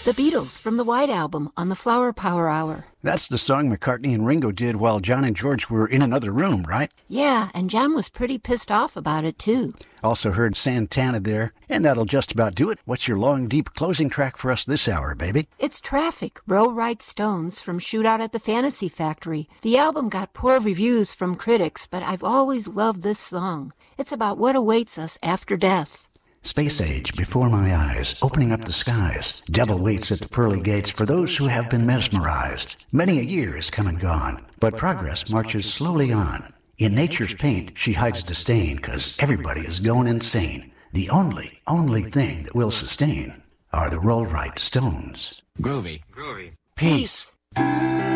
The Beatles from the White Album on the Flower Power Hour. That's the song McCartney and Ringo did while John and George were in another room, right? Yeah, and John was pretty pissed off about it, too. Also heard Santana there, and that'll just about do it. What's your long, deep closing track for us this hour, baby? It's Traffic, Row Right Stones from Shootout at the Fantasy Factory. The album got poor reviews from critics, but I've always loved this song. It's about what awaits us after death. Space age before my eyes, opening up the skies. Devil waits at the pearly gates for those who have been mesmerized. Many a year is come and gone, but progress marches slowly on. In nature's paint, she hides the stain, 'cause everybody is going insane. The only thing that will sustain are the roll right stones. Groovy. Peace.